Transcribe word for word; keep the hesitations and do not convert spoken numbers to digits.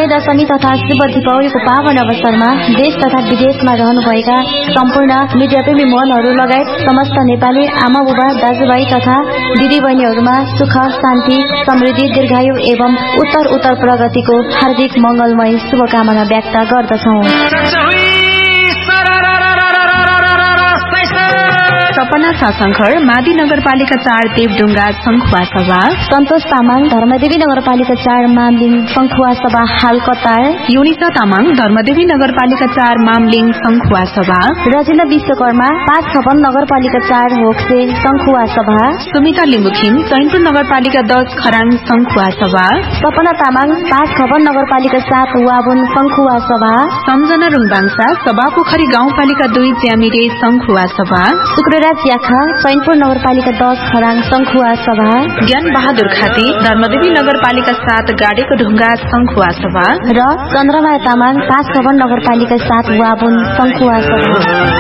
विजय दशमी तथा शुभ दीपावलीको पावन अवसरमा देश तथा विदेशमा रहनुभएका सम्पूर्ण मिडियाप्रेमी मनहरू लगायत समस्त नेपाली आमा बुबा दाजुभाइ तथा दिदीबहिनीहरूमा सुख शान्ति समृद्धि दीर्घायु एवं उत्तर उत्तर प्रगतिको हार्दिक मंगलमय शुभकामना व्यक्त गर्दछौं। सपना सासंखर मादी नगरपालिका चार देवडुङ्गा संखुवा सभा, सन्तोष तामाङ धर्मदेवी नगरपालिका चार मामलिङ संखुवा सभा हाल कतार, युनिता तामाङ धर्मदेवी नगरपालिका चार मामलिङ संखुवा सभा, रजिला विश्वकर्मा पाँच छपन नगरपालिका चार होक्से संखुवा सभा, सुमिता लिम्बुखिम चैनपुर नगरपालिका दस खराङ संखुवा सभा, सपना तामाङ पाँच छपन नगरपालिका सात वाबुन संखुवा सभा, सम्झना रुङबाङसा सभापोखरी गाउँपालिका दुई ज्यामिरे संखुवा सभा, शुक्रराज याखा चैनपुर नगरपालिका दस खराङ संखुवा सभा, ज्ञान बहादुर खाती धर्मदेवी नगरपालिका सात गाडेको ढुङ्गा संखुवा सभा र चन्द्रमाया तामाङ पाँच छपन नगरपालिका सात वाबुन संखुवा सभा।